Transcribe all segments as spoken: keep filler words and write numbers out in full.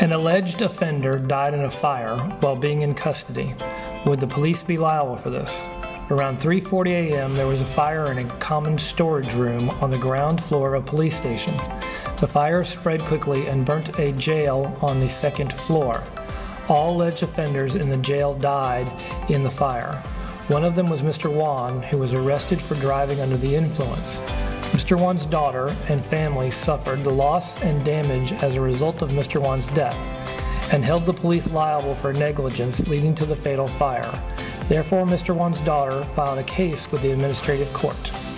An alleged offender died in a fire while being in custody. Would the police be liable for this? Around three forty a m there was a fire in a common storage room on the ground floor of a police station. The fire spread quickly and burnt a jail on the second floor. All alleged offenders in the jail died in the fire. One of them was Mister Wan, who was arrested for driving under the influence. Mister Wan's daughter and family suffered the loss and damage as a result of Mister Wan's death and held the police liable for negligence leading to the fatal fire. Therefore, Mister Wan's daughter filed a case with the Administrative Court.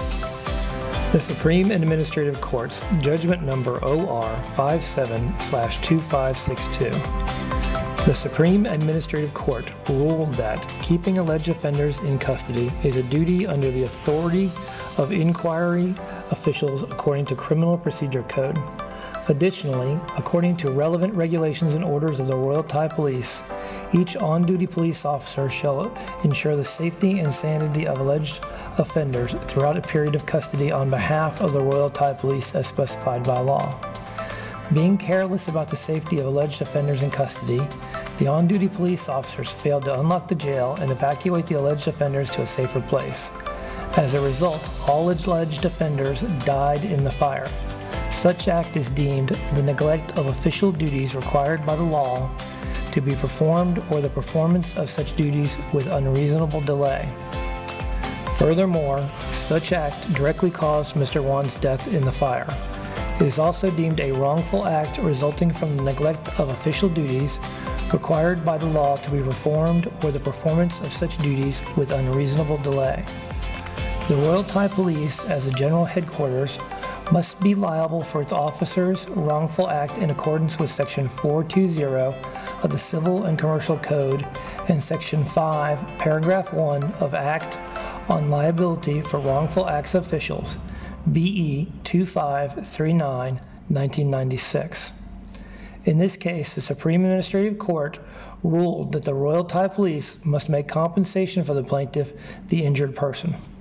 The Supreme Administrative Court's Judgment Number O R fifty-seven slash two five six two. The Supreme Administrative Court ruled that keeping alleged offenders in custody is a duty under the authority of inquiry officials according to Criminal Procedure Code. Additionally, according to relevant regulations and orders of the Royal Thai Police, each on-duty police officer shall ensure the safety and sanity of alleged offenders throughout a period of custody on behalf of the Royal Thai Police as specified by law. Being careless about the safety of alleged offenders in custody, the on-duty police officers failed to unlock the jail and evacuate the alleged offenders to a safer place. As a result, all alleged offenders died in the fire. Such act is deemed the neglect of official duties required by the law to be performed or the performance of such duties with unreasonable delay. Furthermore, such act directly caused Mister Wan's death in the fire. It is also deemed a wrongful act resulting from the neglect of official duties required by the law to be performed or the performance of such duties with unreasonable delay. The Royal Thai Police, as a general headquarters, must be liable for its officers' wrongful act in accordance with Section four twenty of the Civil and Commercial Code and Section five, Paragraph one of Act on Liability for Wrongful Acts of Officials, B E twenty-five thirty-nine, nineteen ninety-six. In this case, the Supreme Administrative Court ruled that the Royal Thai Police must make compensation for the plaintiff, the injured person.